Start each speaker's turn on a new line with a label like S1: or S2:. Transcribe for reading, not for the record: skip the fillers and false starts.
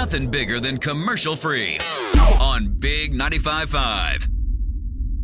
S1: nothing bigger than commercial free on Big 95.5.